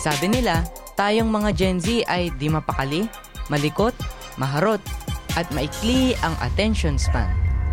Sabi nila, tayong mga Gen Z ay di mapakali, malikot, maharot, at maikli ang attention span.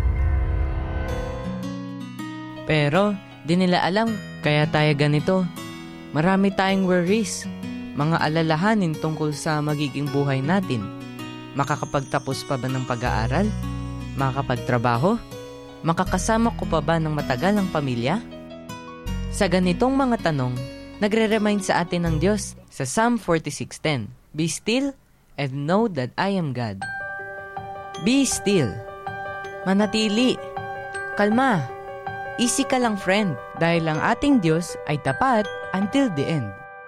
Pero, di nila alam kaya tayo ganito. Marami tayong worries, mga alalahanin tungkol sa magiging buhay natin. Makakapagtapos pa ba ng pag-aaral? Makakapagtrabaho? Makakasama ko pa ba ng matagal ang pamilya? Sa ganitong mga tanong, nagre-remind sa atin ng Diyos sa Psalm 46:10, Be still and know that I am God. Be still. Manatili. Kalma. Easy ka lang, friend, dahil ang ating Diyos ay tapat until the end.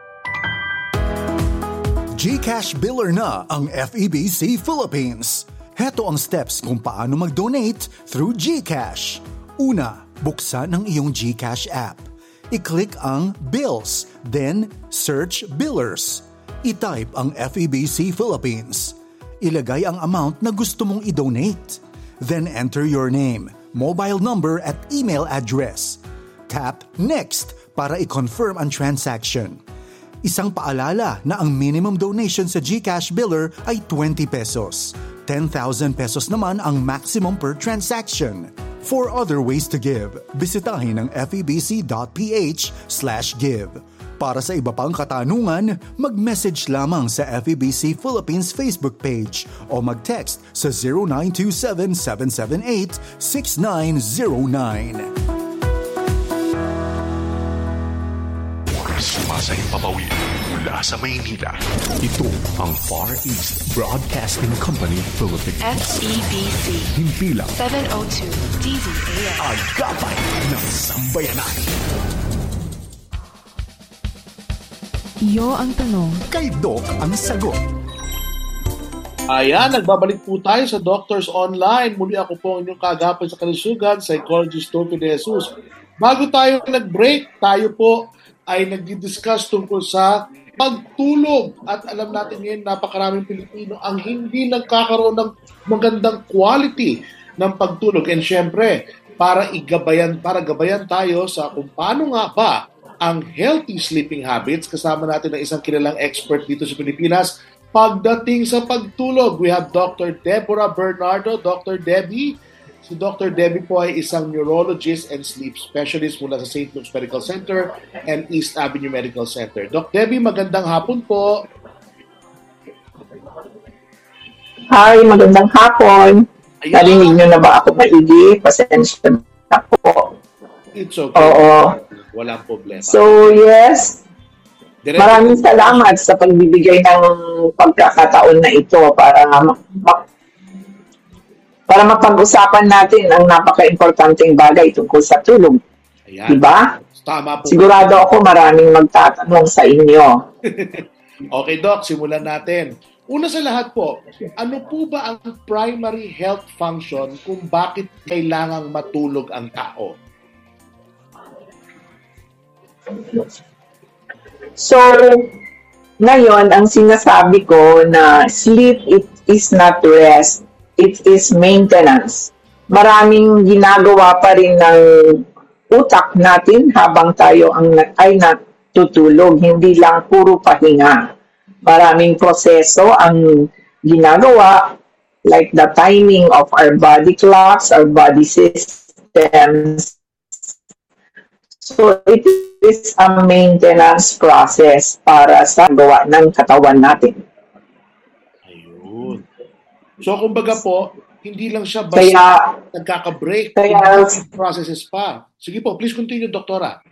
GCash Biller na ang FEBC Philippines. Heto ang steps kung paano mag-donate through GCash. Una, buksan ang iyong GCash app. I-click ang Bills, then search Billers. I-type ang FEBC Philippines. Ilagay ang amount na gusto mong i-donate. Then enter your name, mobile number at email address. Tap Next para i-confirm ang transaction. Isang paalala na ang minimum donation sa GCash Biller ay 20 pesos. 10,000 pesos naman ang maximum per transaction. For other ways to give, bisitahin ang febc.ph/give. Para sa iba pang katanungan, mag-message lamang sa FEBC Philippines Facebook page o mag-text sa 0927-778-6909. Sumasahing papawid mula sa Maynila. Ito ang Far East Broadcasting Company Philippines. FEBC. Himpilang 702 DZAM. Agapay ng Sambayanan. Iyo ang tanong. Kay Doc ang sagot. Ayan, nagbabalik po tayo sa Doctors Online. Muli ako po ang inyong kaagapay sa kalusugan, Psychologist Dr. De Jesus. Bago tayo nag-break, tayo po ay nag-discuss tungkol sa pagtulog. At alam natin ngayon, napakaraming Pilipino ang hindi nagkakaroon ng magandang quality ng pagtulog. And syempre, para gabayan tayo sa kung paano nga ba ang healthy sleeping habits. Kasama natin ang isang kilalang expert dito sa Pilipinas pagdating sa pagtulog. We have Dr. Deborah Bernardo. Dr. Debbie. Si Dr. Debbie po ay isang neurologist and sleep specialist mula sa St. Luke's Medical Center and East Avenue Medical Center. Dr. Debbie, magandang hapon po. Hi, magandang hapon. Narinig nyo na ba ako maigi? Pasensya na po. It's okay. Oo. Walang problema. So, yes. Maraming salamat sa pagbibigay ng pagkakataon na ito para mapag-usapan natin ang napaka-importanteng bagay tungkol sa tulog. Ayan. Diba? Tama po. Sigurado ako maraming magtatanong sa inyo. Okay, Doc, simulan natin. Una sa lahat po, ano po ba ang primary health function kung bakit kailangang matulog ang tao? So, ngayon, ang sinasabi ko na sleep, it is not rest. It is maintenance. Maraming ginagawa pa rin ng utak natin habang tayo ay natutulog. Hindi lang puro pahinga. Maraming proseso ang ginagawa, like the timing of our body clocks, our body systems. So, it is a maintenance process para sa gawa ng katawan natin. Ayun. So, kumbaga po, hindi lang siya basta nagkaka-break. Kaya, processes pa. Sige po, please continue, Doktora.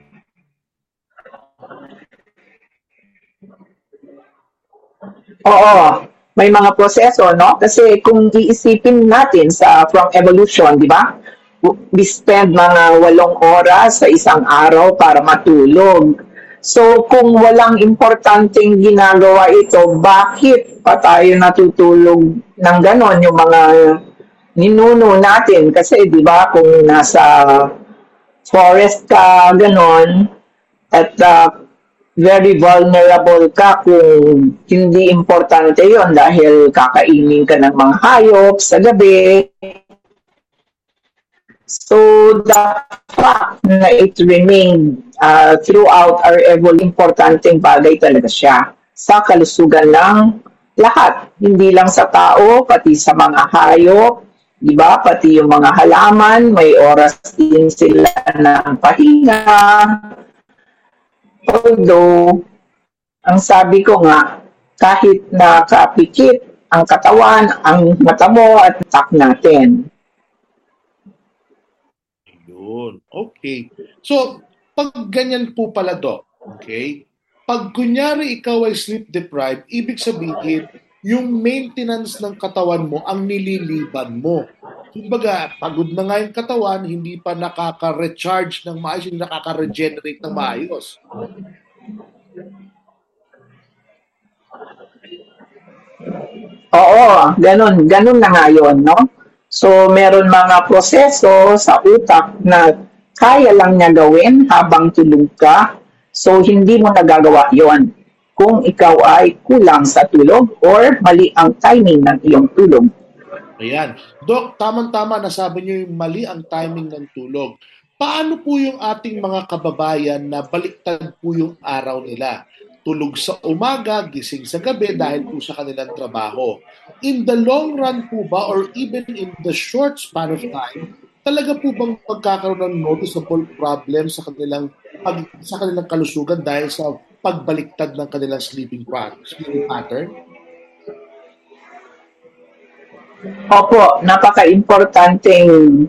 Oo. May mga proseso, no? Kasi kung iisipin natin from evolution, di ba? We spend mga 8 oras sa isang araw para matulog. So, kung walang importanteng ginagawa ito, bakit pa tayo natutulog ng ganon yung mga ninuno natin? Kasi, di ba, kung nasa forest ka, ganon, at very vulnerable ka kung hindi importante yon dahil kakainin ka ng mga hayop sa gabi. So, the fact na it remained throughout our evolution, importanteng bagay talaga siya sa kalusugan ng lahat. Hindi lang sa tao, pati sa mga hayop, di ba? Pati yung mga halaman, may oras din sila ng pahinga. Although, ang sabi ko nga, kahit nakapikit ang katawan, ang mata mo at tak natin. Yun. Okay. So, pag ganyan po pala, Doc, okay? Pag kunyari ikaw ay sleep deprived, ibig sabihin, yung maintenance ng katawan mo ang nililiban mo. Kumbaga, pagod na nga yung katawan, hindi pa nakaka-recharge ng maayos, hindi nakaka-regenerate ng maayos. Oo, ganun na nga yun, no? So, meron mga proseso sa utak na kaya lang niya gawin habang tulog ka. So, hindi mo nagagawa yon kung ikaw ay kulang sa tulog or mali ang timing ng iyong tulog. Ayan. Doc, tamang-tama nasabi niyo yung mali ang timing ng tulog. Paano po yung ating mga kababayan na baliktad po yung araw nila? Tulog sa umaga, gising sa gabi dahil po sa kanilang trabaho. In the long run po ba or even in the short span of time, talaga po bang magkakaroon ng noticeable problem sa kanilang kalusugan dahil sa pagbaliktad ng kanilang sleeping pattern? Opo, napaka-importanting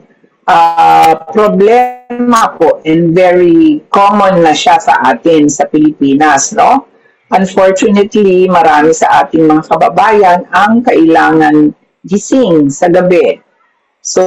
problema po and very common na siya sa atin sa Pilipinas, no? Unfortunately, marami sa ating mga kababayan ang kailangan gising sa gabi. So,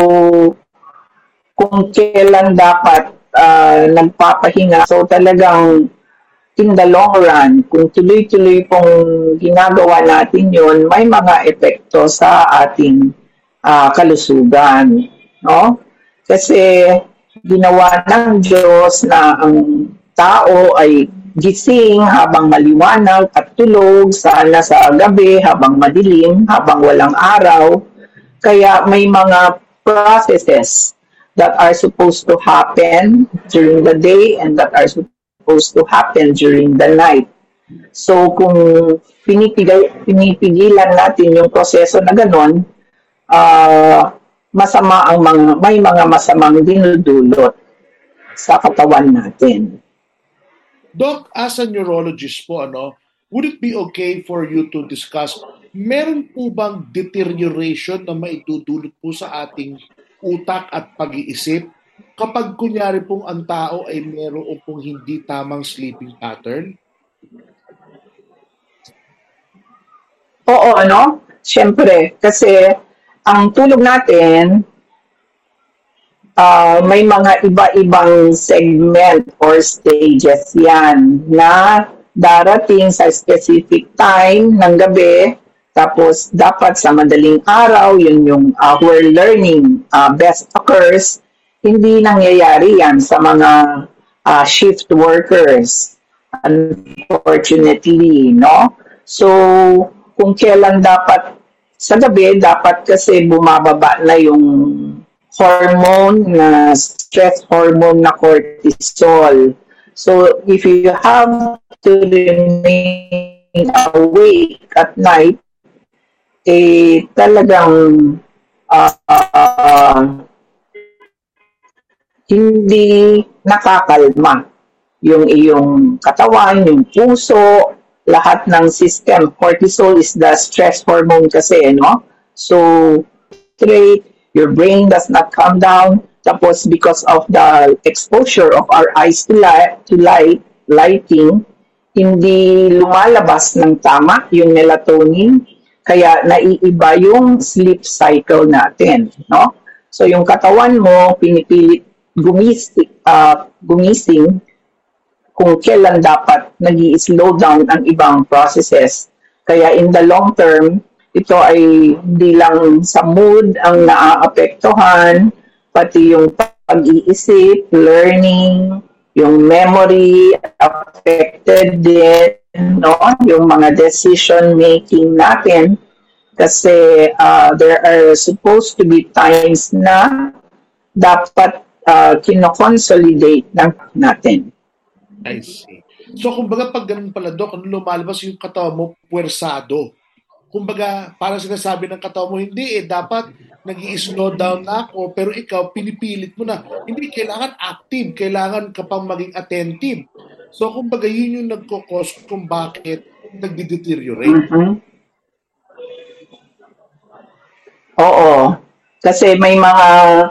kung kailan dapat nagpapahinga, so talagang in the long run, kung tuloy-tuloy pong ginagawa natin yun, may mga epekto sa ating kalusugan. No? Kasi ginawa ng Diyos na ang tao ay gising habang maliwanag at tulog sana sa gabi habang madilim, habang walang araw. Kaya may mga processes that are supposed to happen during the day and that are supposed to happen during the night. So kung pinipigilan natin yung proseso na ganon, may mga masamang dinudulot sa katawan natin. Doc, as a neurologist po, would it be okay for you to discuss, meron po bang deterioration na maitutulot po sa ating utak at pag-iisip kapag kunyari pong ang tao ay meron pong hindi tamang sleeping pattern? Oo, Siyempre, kasi ang tulog natin, may mga iba-ibang segment or stages yan na darating sa specific time ng gabi, tapos dapat sa madaling araw, yun yung where learning best occurs. Hindi nangyayari yan sa mga shift workers, unfortunately, no? So, kung kailan dapat sa gabi, dapat kasi bumababa na yung hormone na stress hormone na cortisol. So, if you have to remain awake at night, talagang hindi nakakalma yung iyong katawan, yung puso, lahat ng system. Cortisol is the stress hormone kasi, no? So, your brain does not calm down. Tapos, because of the exposure of our eyes to lighting, hindi lumalabas ng tama yung melatonin, kaya naiiba yung sleep cycle natin, no? So, yung katawan mo, pinipilit gumising kung kailan dapat nag-i-slow down ang ibang processes. Kaya in the long term, ito ay hindi lang sa mood ang naaapektuhan, pati yung pag-iisip, learning, yung memory affected din, no? Yung mga decision making natin, kasi there are supposed to be times na dapat kino-consolidate natin. I see. So, kumbaga, pag ganun pala, Dok, lumalabas yung katawan mo, puwersado. Kumbaga, parang sinasabi ng katawan mo, hindi dapat nag-i-slow down na ako, pero ikaw, pinipilit mo na. Hindi, kailangan active, kailangan ka pang maging attentive. So, kumbaga, yun yung nagkukos kung bakit nagdi-deteriorate. Oo. Kasi may mga,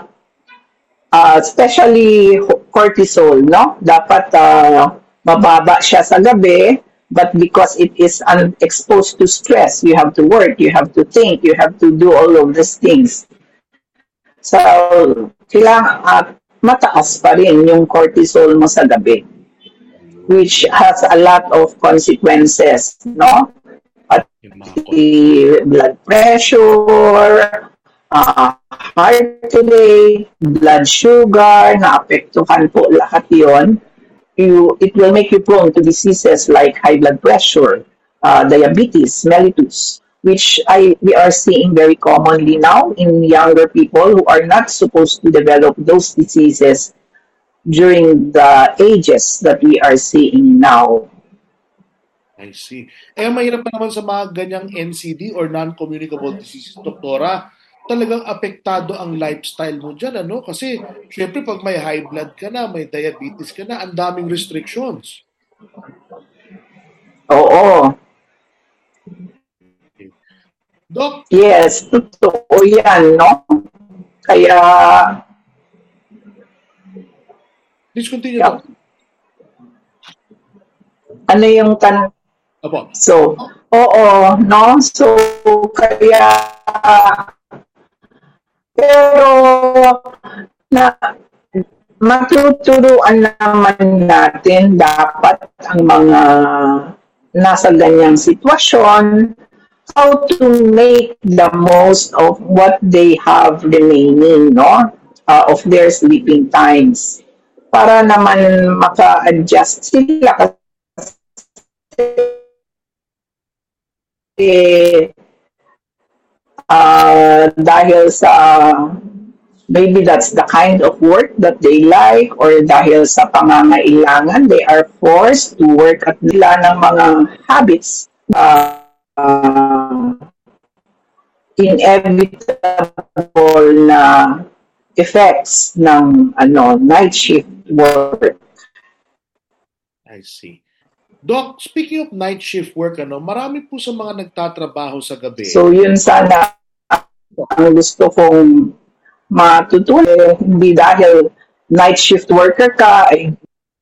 especially cortisol, no? Dapat mababa siya sa gabi, but because it is exposed to stress, you have to work, you have to think, you have to do all of these things. So, kailangan mataas pa rin yung cortisol mo sa gabi, which has a lot of consequences, no? Pati blood pressure, heart rate, blood sugar, naapektuhan po lahat yon. It will make you prone to diseases like high blood pressure, diabetes, mellitus, which we are seeing very commonly now in younger people who are not supposed to develop those diseases during the ages that we are seeing now. I see. Mahirap pa naman sa mga ganyang NCD or non-communicable diseases, Doktora. Talagang apektado ang lifestyle mo dyan, ano? Kasi, syempre, pag may high blood ka na, may diabetes ka na, ang daming restrictions. Oo. Doc? Yes, totoo yan, no? Kaya... Please continue, Doc. Ano yung tanong? Apo. So, oo, no? So, kaya... Pero matuturuan naman natin dapat ang mga nasa ganyang sitwasyon how to make the most of what they have remaining, no? Of their sleeping times. Para naman maka-adjust sila kasi dahil sa maybe that's the kind of work that they like or dahil sa pangangailangan, they are forced to work at nila ng mga habits, inevitable na effects ng night shift work. I see. Doc, speaking of night shift work, marami po sa mga nagtatrabaho sa gabi. So yun sana ang gusto kong matutunan, hindi dahil night shift worker ka ay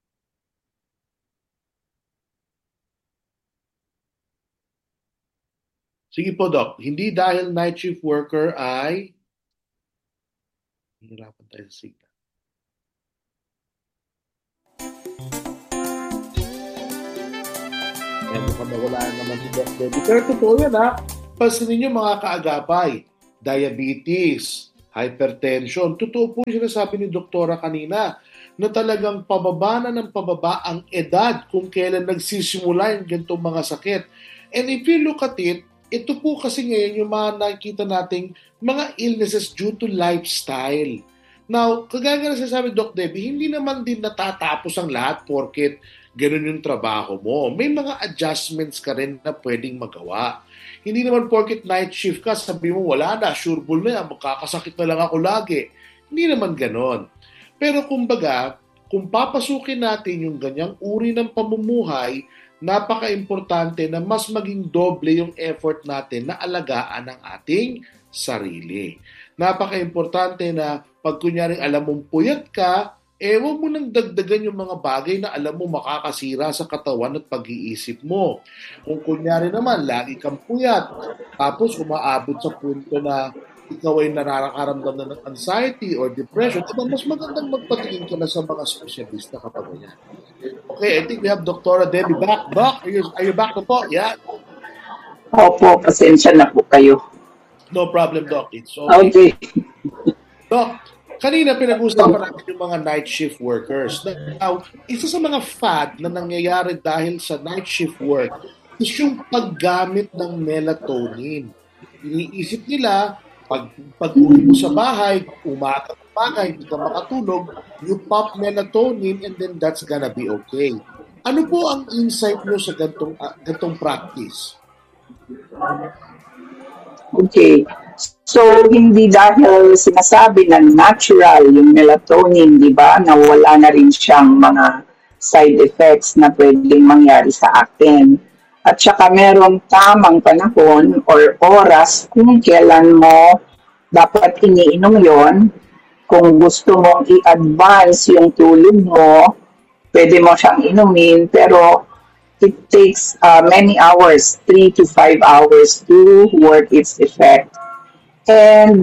Sige po, Doc. Hindi dahil night shift worker ay hirapan tayo sa signal. Mukhang nawala naman si Doc Debbie. Pero totoo yan, ha? Pansinin nyo mga kaagapay, diabetes, hypertension. Totoo po yung sinasabi ni Doktora kanina na talagang pababa na ng pababa ang edad kung kailan nagsisimula yung ganitong mga sakit. And if you look at it, ito po kasi ngayon yung mga nakikita nating mga illnesses due to lifestyle. Now, kagaya nga sinasabi Doc Debbie, hindi naman din natatapos ang lahat porket ganun yung trabaho mo. May mga adjustments ka rin na pwedeng magawa. Hindi naman porket night shift ka, sabi mo wala na, sureball na yan, magkakasakit na lang ako lagi. Hindi naman ganon. Pero kumbaga, kung papasukin natin yung ganyang uri ng pamumuhay, napaka-importante na mas maging doble yung effort natin na alagaan ang ating sarili. Napaka-importante na pag kunyaring alam mong puyat ka, huwag mo nang dagdagan yung mga bagay na alam mo makakasira sa katawan at pag-iisip mo. Kung kunyari naman, lagi kang puyat, tapos umaabot sa punto na ikaw ay narakaramdam na ng anxiety or depression, mas magandang magpatingin ka na sa mga specialista kapag ganyan. Okay, I think we have Dr. Debbie back. Doc, are you back na po? Yeah. Opo, pasensya na po kayo. No problem, Doc. It's okay. Okay. Doc, kanina pinag-usapan natin yung mga night shift workers. Now, isa sa mga fad na nangyayari dahil sa night shift work is yung paggamit ng melatonin. Iniisip nila, Pag uwi mo sa bahay, umaga, hindi ka makatulog, you pop melatonin and then that's gonna be okay. Ano po ang insight nyo sa gantong practice? Okay. So, hindi dahil sinasabi na natural yung melatonin, di ba, na wala na rin siyang mga side effects na pwedeng mangyari sa atin. At saka merong tamang panahon or oras kung kailan mo dapat iniinom yon. Kung gusto mong i-advance yung tulog mo, pwede mo siyang inumin, pero it takes many hours, 3 to 5 hours to work its effect. And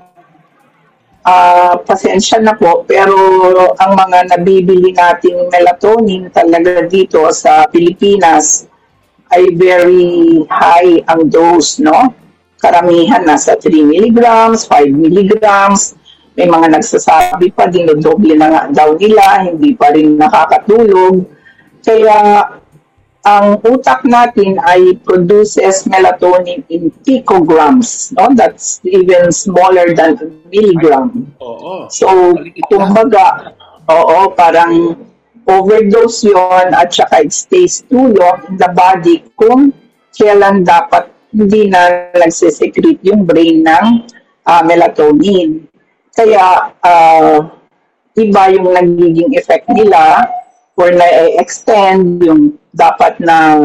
pasensya na po, pero ang mga nabibili nating melatonin talaga dito sa Pilipinas ay very high ang dose, no? Karamihan nasa 3 milligrams, 5 milligrams. May mga nagsasabi pa, dinodoble na nga daw nila, hindi pa rin nakakatulog. Kaya ang utak natin ay produces melatonin in picograms, no? That's even smaller than a milligram. Oo. So, kumbaga, parang overdose yon at saka it stays too long in the body kung kailan dapat hindi na nagsisecrete yung brain ng melatonin. Kaya, iba yung nagiging effect nila or na-extend yung dapat na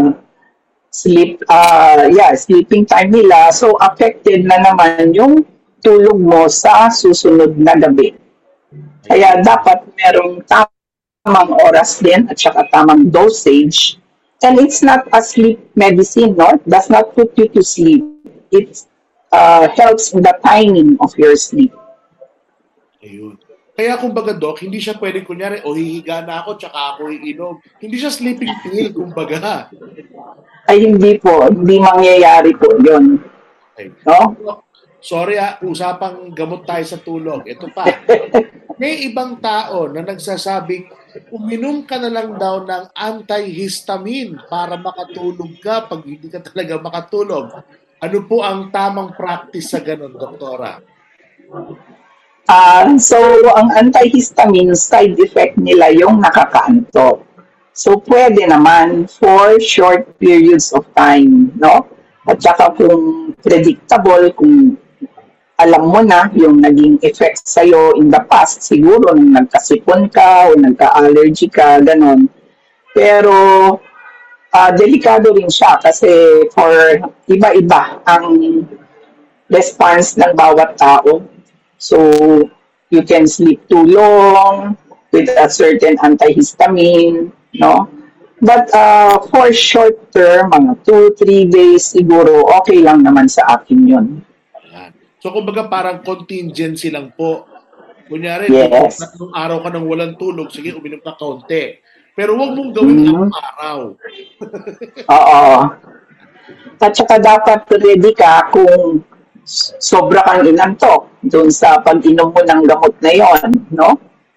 sleeping time nila. So, affected na naman yung tulog mo sa susunod na gabi. Kaya dapat merong tamang oras din at saka tamang dosage. And it's not a sleep medicine, no? It does not put you to sleep. It helps in the timing of your sleep. Ayun. Kaya kumbaga, Doc, hindi siya pwedeng kunyari, hihiga na ako, tsaka ako iinom. Hindi siya sleeping pill, kumbaga. Ay, hindi po. Hindi mangyayari po yun. Okay. No? Sorry usapang gamot tayo sa tulog. Ito pa. May ibang tao na nagsasabing, uminom ka na lang daw ng antihistamine para makatulog ka pag hindi ka talaga makatulog. Ano po ang tamang practice sa ganun, Doktora? So, ang antihistamine, side effect nila yung nakakaantok. So, pwede naman for short periods of time, no? At saka kung predictable, kung alam mo na yung naging effect sa'yo in the past, siguro nung nagkasipon ka o nagka-allergy ka, ganun. Pero, delikado rin siya kasi for iba-iba ang response ng bawat tao. So, you can sleep too long with a certain antihistamine, no? But for short term, mga 2-3 days, siguro okay lang naman sa akin yun. So, kumbaga parang contingency lang po. Kunyari, yes. Tatlong araw ka nang walang tulog, sige, uminom ka kaunti. Pero huwag mong gawin ng araw. Oo. At saka dapat ready ka kung sobra kang inantok doon sa pag-inom mo ng gamot na yon, no?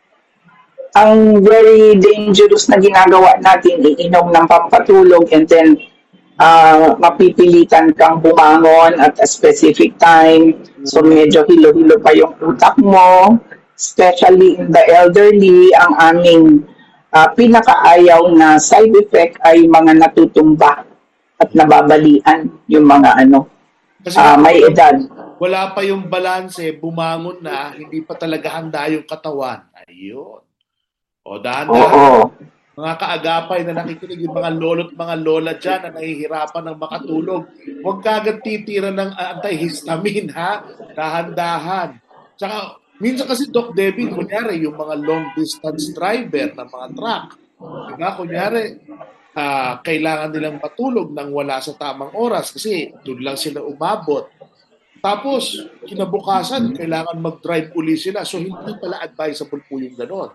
Ang very dangerous na ginagawa natin, iinom ng pampatulog and then mapipilitan kang bumangon at a specific time. So medyo hilo-hilo pa yung utak mo, especially in the elderly. Ang aming pinakaayaw na side effect ay mga natutumba at nababalian yung mga kasi may edad. Wala pa yung balanse, bumangon na, hindi pa talaga handa yung katawan. Ayun. O dahan-dahan. Mga kaagapay na nakikinig, yung mga lolo't mga lola dyan na nahihirapan ng makatulog, huwag kagad titira ng antihistamine, ha? Dahan-dahan. Tsaka, minsan kasi, Doc Debbie, kunyari, yung mga long-distance driver ng mga truck, diba, kunyari, kailangan nilang matulog nang wala sa tamang oras kasi doon lang sila umabot. Tapos, kinabukasan, kailangan mag-drive uli sila. So, hindi pala advisable po yung gano'n.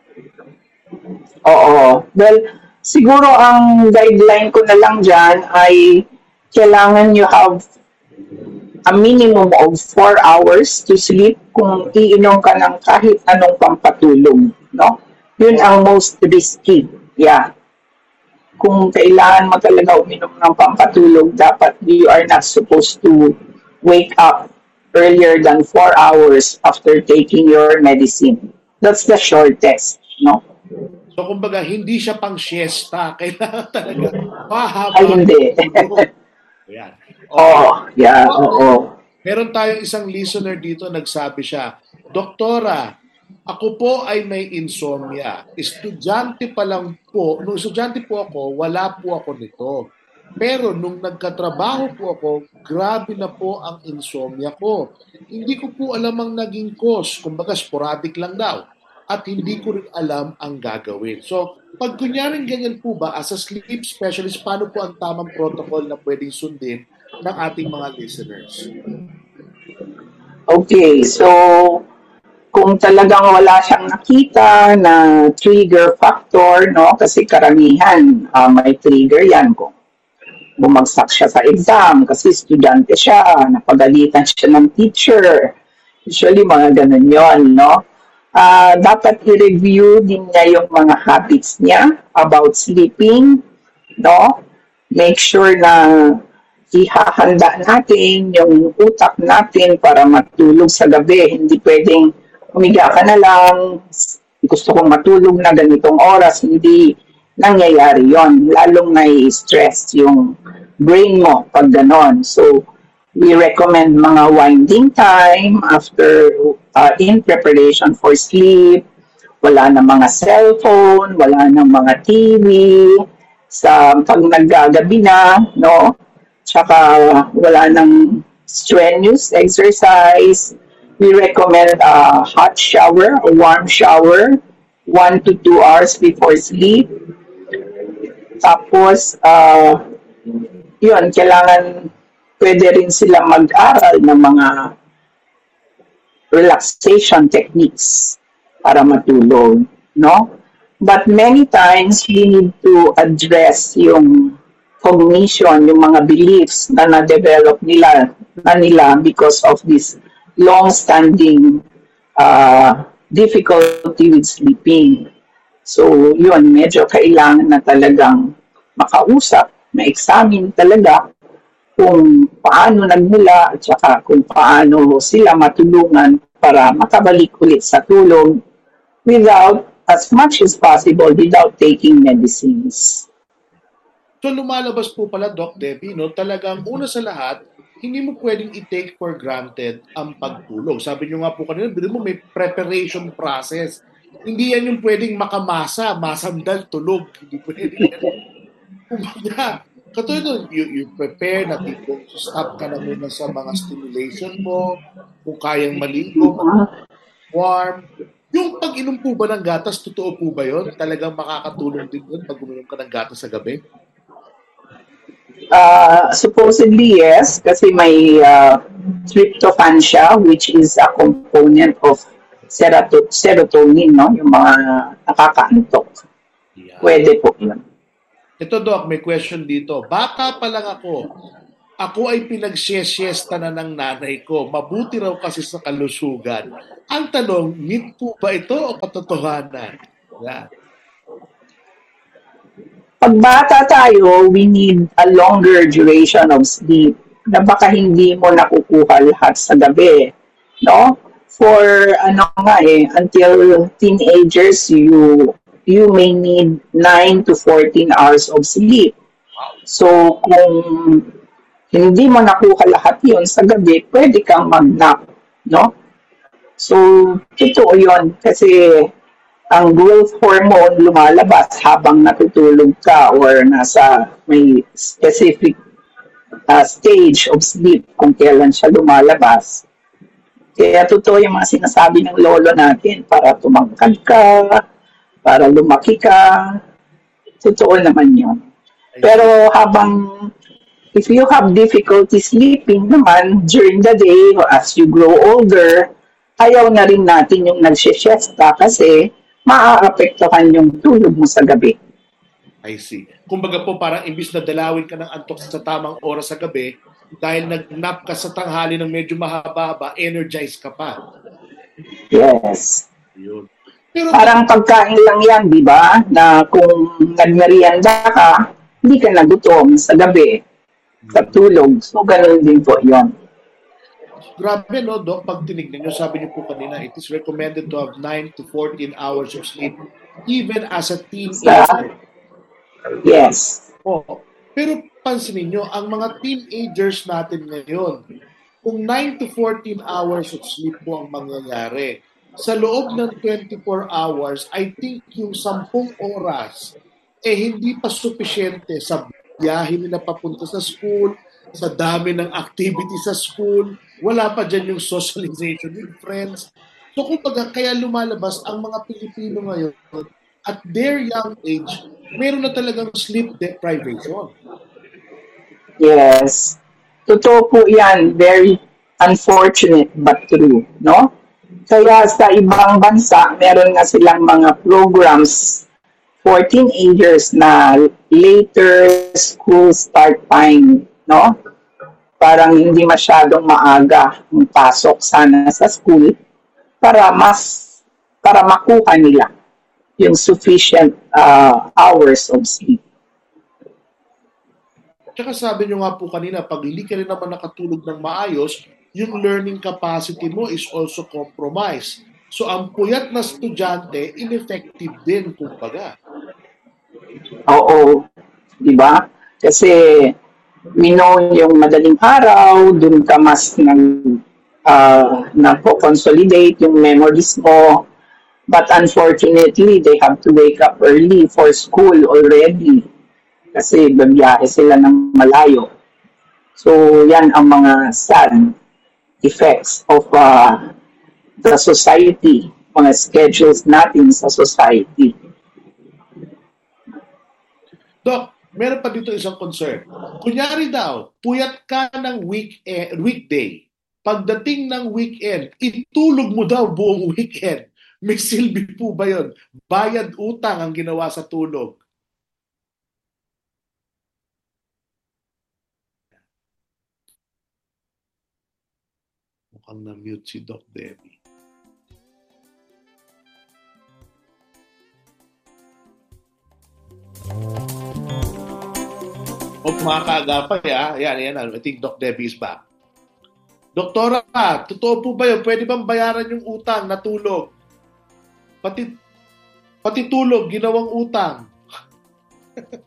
Oo. Well, siguro ang guideline ko na lang dyan ay kailangan you have a minimum of 4 hours to sleep kung iinom ka ng kahit anong pampatulog. No? Yun ang most risky. Yeah. Kung kailangan mo talaga uminom ng pampatulog, dapat you are not supposed to wake up earlier than 4 hours after taking your medicine. That's the shortest, no? So, kumbaga, hindi siya pang siesta. Kailangan talaga mahaba. Ay, hindi. Ayan. Oh, yeah, oo. Meron tayong isang listener dito, nagsabi siya, Doktora, ako po ay may insomnia. Estudyante pa lang po, nung estudyante po ako, wala po ako nito. Pero nung nagkatrabaho po ako, grabe na po ang insomnia ko. Hindi ko po alam ang naging cause. Kumbaga, sporadic lang daw. At hindi ko rin alam ang gagawin. So, pag kunyaring ganyan po ba, as a sleep specialist, paano po ang tamang protocol na pwedeng sundin ng ating mga listeners? Okay, so kung talagang wala siyang nakita na trigger factor, no? Kasi karamihan may trigger yan kung bumagsak siya sa exam kasi estudyante siya, napagalitan siya ng teacher. Usually, mga ganun yon, no? Dapat i-review din niya yung mga habits niya about sleeping, no? Make sure na ihahanda natin yung utak natin para matulog sa gabi. Hindi pwedeng umiga ka na lang, gusto kong matulog na ganitong oras, hindi nangyayari yon. Lalong nai-stress yung brain mo pag ganon. So, we recommend mga winding time after in preparation for sleep. Wala na mga cellphone, wala na mga TV. Sa pag naggagabi na, no? Tsaka wala nang strenuous exercise. We recommend a hot shower, a warm shower, 1 to 2 hours before sleep. Tapos, yun, kailangan pwede rin sila mag-aral ng mga relaxation techniques para matulog, no? But many times, we need to address yung cognition, yung mga beliefs na na-develop nila because of this long-standing difficulty with sleeping. So, yun, medyo kailangan na talagang makausap, ma-examine talaga kung paano nagmula at saka kung paano sila matulungan para makabalik ulit sa tulog without, as much as possible, without taking medicines. So lumalabas po pala, Doc Debbie, no, talagang una sa lahat, hindi mo pwedeng i-take for granted ang pagtulog. Sabi nyo nga po kanina, bilhin mo may preparation process. Hindi yan yung pwedeng makamasa, masandal, tulog. Hindi pwedeng yan. Kumbaga, katulad you prepare na tipo, stop ka na muna sa mga stimulation mo, kung kayang maligo, warm. Yung pag-inom po ba ng gatas, totoo po ba yun? Talagang makakatulong din yun pag uminom ka ng gatas sa gabi? Supposedly, yes, kasi may tryptophan siya, which is a component of serotonin, no? Yung mga nakakaantok. Yeah. Pwede po yun. Ito, Doc, may question dito. Bata pa lang ako. Ako ay pinagsiesta na ng nanay ko. Mabuti raw kasi sa kalusugan. Ang tanong, myth po ba ito o katotohanan? Yeah. Pag bata tayo, we need a longer duration of sleep na baka hindi mo nakukuha lahat sa gabi. No? For until teenagers, you may need 9 to 14 hours of sleep. So, kung hindi mo nakuha lahat yun sa gabi, pwede kang mag-nap. No? So, totoo yun. Kasi ang growth hormone lumalabas habang natutulog ka or nasa may specific stage of sleep kung kailan siya lumalabas. Kaya totoo yung mga sinasabi ng lolo natin para tumangkad ka, para lumaki ka. Totoo naman yun. Pero if you have difficulty sleeping naman during the day or as you grow older, ayaw na rin natin yung nagsisiesta kasi maaapektuhan yung tulog mo sa gabi. I see. Kumbaga po, parang imbis na dalawin ka ng antok sa tamang oras sa gabi, dahil nag-nap ka sa tanghali ng medyo mahaba-haba, energized ka pa. Yes. Yun. Pero, parang pagkain lang yan, di ba? Na kung nagmerienda ka, hindi ka nagutom sa gabi, sa tulog. So, ganoon din po yun. Grabe, no, Doc? Pag tinignan nyo, sabi niyo po kanina, it is recommended to have 9 to 14 hours of sleep even as a Sa, teenager. yes. Oh. Pero pansinin nyo, ang mga teenagers natin ngayon, kung 9 to 14 hours of sleep po ang mangyayari, sa loob ng 24 hours, I think yung 10 oras, hindi pa sufficiente sa biyahe nila papunta sa school, sa dami ng activity sa school, wala pa dyan yung socialization with friends. So kumbaga, kaya lumalabas ang mga Pilipino ngayon, at their young age, meron na talagang sleep deprivation. Yes. Totoo po yan. Very unfortunate but true, no? Kaya sa ibang bansa, meron nga silang mga programs for teenagers na later school start time, no? Parang hindi masyadong maaga ang pasok sana sa school para makuha nila yung sufficient hours of sleep. Tsaka sabi nyo nga po kanina, pag hindi ka rin naman nakatulog ng maayos, yung learning capacity mo is also compromised. So ang puyat na estudyante, ineffective din, kumbaga. Oo, di ba? Kasi we know yung madaling araw, dun ka mas nagpo-consolidate yung memories mo. But unfortunately, they have to wake up early for school already. Kasi babiyahe sila ng malayo. So, yan ang mga sad effects of the society, mga schedules natin sa society. Doc, meron pa dito isang concern. Kunyari daw, puyat ka ng weekday. Pagdating ng weekend, itulog mo daw buong weekend. May silbi po ba yun? Bayad utang ang ginawa sa tulog. Mukhang na-mute si Doc Debbie. O mga kaagapay, Yan. I think Doc Debbie is back. Doktora, totoo po ba yun? Pwede bang bayaran yung utang na tulog? Pati tulog, ginawang utang.